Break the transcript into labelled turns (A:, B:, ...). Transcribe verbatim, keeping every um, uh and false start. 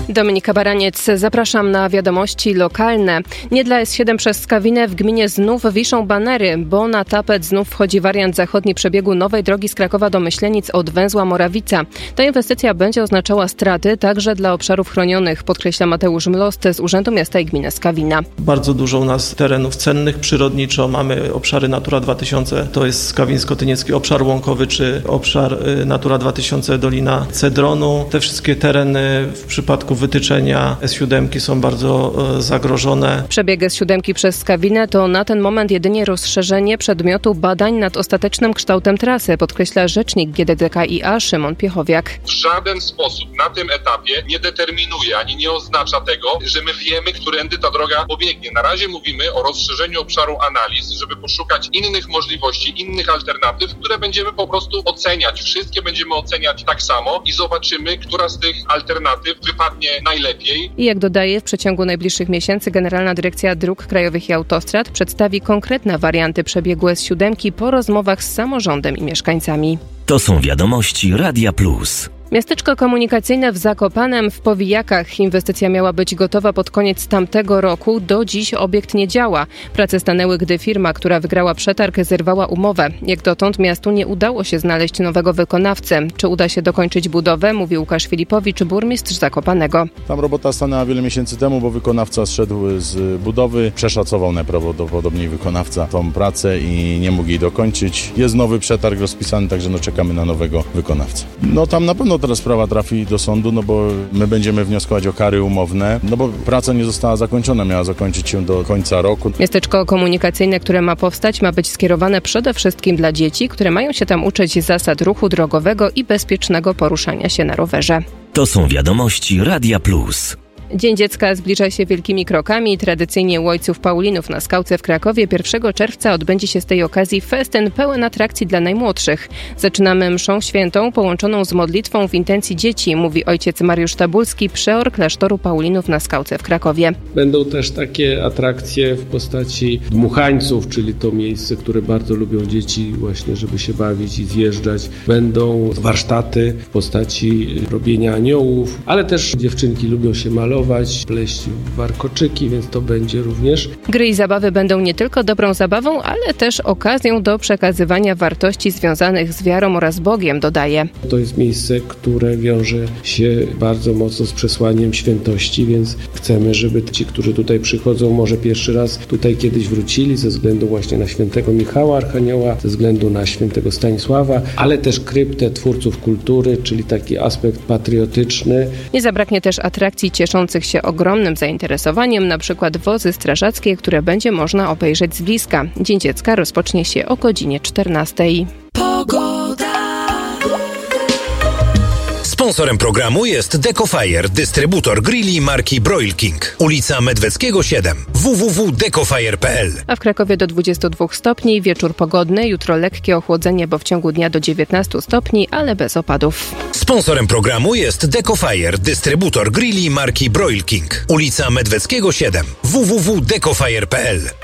A: Dominika Baraniec, zapraszam na wiadomości lokalne. Nie dla S siedem przez Skawinę w gminie znów wiszą banery, bo na tapet znów wchodzi wariant zachodni przebiegu nowej drogi z Krakowa do Myślenic od węzła Morawica. Ta inwestycja będzie oznaczała straty także dla obszarów chronionych, podkreśla Mateusz Mlost z Urzędu Miasta i Gminy Skawina.
B: Bardzo dużo u nas terenów cennych przyrodniczo. Mamy obszary Natura dwa tysiące, to jest Skawińsko-Tyniecki obszar łąkowy, czy obszar Natura dwa tysiące Dolina Cedronu. Te wszystkie tereny w przypadku wytyczenia S siedem są bardzo zagrożone.
A: Przebieg S siedem przez Skawinę to na ten moment jedynie rozszerzenie przedmiotu badań nad ostatecznym kształtem trasy, podkreśla rzecznik G D D K I A Szymon Piechowiak.
C: W żaden sposób na tym etapie nie determinuje ani nie oznacza tego, że my wiemy, którędy ta droga pobiegnie. Na razie mówimy o rozszerzeniu obszaru analiz, żeby poszukać innych możliwości, innych alternatyw, które będziemy po prostu oceniać. Wszystkie będziemy oceniać tak samo i zobaczymy, która z tych alternatyw wypadnie najlepiej.
A: I jak dodaje, w przeciągu najbliższych miesięcy Generalna Dyrekcja Dróg Krajowych i Autostrad przedstawi konkretne warianty przebiegu S siedem po rozmowach z samorządem i mieszkańcami.
D: To są wiadomości Radia Plus.
A: Miasteczko komunikacyjne w Zakopanem w Powijakach. Inwestycja miała być gotowa pod koniec tamtego roku. Do dziś obiekt nie działa. Prace stanęły, gdy firma, która wygrała przetarg, zerwała umowę. Jak dotąd miastu nie udało się znaleźć nowego wykonawcę. Czy uda się dokończyć budowę? Mówi Łukasz Filipowicz, burmistrz Zakopanego.
E: Tam robota stanęła wiele miesięcy temu, bo wykonawca zszedł z budowy. Przeszacował najprawdopodobniej wykonawca tą pracę i nie mógł jej dokończyć. Jest nowy przetarg rozpisany, także no czekamy na nowego wykonawcę. No tam na pewno teraz sprawa trafi do sądu, no bo my będziemy wnioskować o kary umowne, no bo praca nie została zakończona, miała zakończyć się do końca roku.
A: Miasteczko komunikacyjne, które ma powstać, ma być skierowane przede wszystkim dla dzieci, które mają się tam uczyć zasad ruchu drogowego i bezpiecznego poruszania się na rowerze.
D: To są wiadomości Radia Plus.
A: Dzień Dziecka zbliża się wielkimi krokami. Tradycyjnie u Ojców Paulinów na Skałce w Krakowie pierwszego czerwca odbędzie się z tej okazji festyn pełen atrakcji dla najmłodszych. Zaczynamy mszą świętą połączoną z modlitwą w intencji dzieci, mówi ojciec Mariusz Tabulski, przeor klasztoru Paulinów na Skałce w Krakowie.
F: Będą też takie atrakcje w postaci dmuchańców, czyli to miejsce, które bardzo lubią dzieci właśnie, żeby się bawić i zjeżdżać. Będą warsztaty w postaci robienia aniołów, ale też dziewczynki lubią się malować, pleść warkoczyki, więc to będzie również.
A: Gry i zabawy będą nie tylko dobrą zabawą, ale też okazją do przekazywania wartości związanych z wiarą oraz Bogiem, dodaje.
F: To jest miejsce, które wiąże się bardzo mocno z przesłaniem świętości, więc chcemy, żeby ci, którzy tutaj przychodzą, może pierwszy raz tutaj kiedyś wrócili ze względu właśnie na świętego Michała Archanioła, ze względu na świętego Stanisława, ale też kryptę twórców kultury, czyli taki aspekt patriotyczny.
A: Nie zabraknie też atrakcji cieszących się ogromnym zainteresowaniem, na przykład wozy strażackie, które będzie można obejrzeć z bliska. Dzień Dziecka rozpocznie się o godzinie czternastej.
D: Pogoda. Sponsorem programu jest Decofire, dystrybutor grilli marki Broil King. Ulica Medweckiego siedem. w w w kropka decofire kropka p l.
A: A w Krakowie do dwudziestu dwóch stopni, wieczór pogodny, jutro lekkie ochłodzenie, bo w ciągu dnia do dziewiętnastu stopni, ale bez opadów.
D: Sponsorem programu jest Decofire, dystrybutor grilli marki Broil King. Ulica Medweckiego siedem. w w w kropka decofire kropka p l.